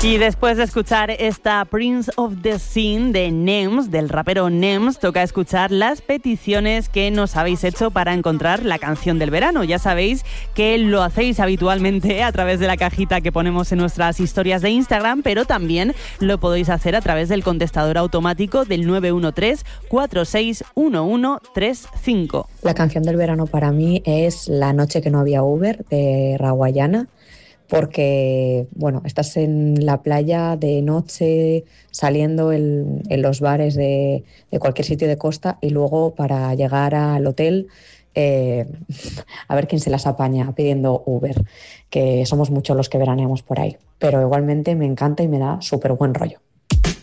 Y después de escuchar esta Prince of the Scene de Nems, del rapero Nems, toca escuchar las peticiones que nos habéis hecho para encontrar la canción del verano. Ya sabéis que lo hacéis habitualmente a través de la cajita que ponemos en nuestras historias de Instagram, pero también lo podéis hacer a través del contestador automático del 913-461135. La canción del verano para mí es La noche que no había Uber, de Rawayana. Porque, bueno, estás en la playa de noche, saliendo en los bares de cualquier sitio de costa y luego para llegar al hotel, a ver quién se las apaña pidiendo Uber, que somos muchos los que veraneamos por ahí. Pero igualmente me encanta y me da súper buen rollo.